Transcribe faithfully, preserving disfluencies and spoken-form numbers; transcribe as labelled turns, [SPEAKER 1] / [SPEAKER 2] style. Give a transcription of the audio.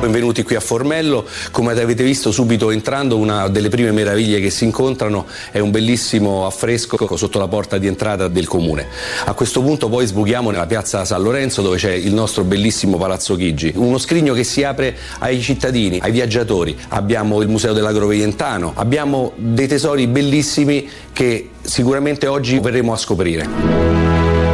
[SPEAKER 1] Benvenuti qui a Formello. Come avete visto subito entrando, una delle prime meraviglie che si incontrano è un bellissimo affresco sotto la porta di entrata del comune. A questo punto poi sbughiamo nella piazza San Lorenzo, dove c'è il nostro bellissimo Palazzo Chigi, uno scrigno che si apre ai cittadini, ai viaggiatori. Abbiamo il Museo dell'Agroveientano, abbiamo dei tesori bellissimi che sicuramente oggi verremo a scoprire.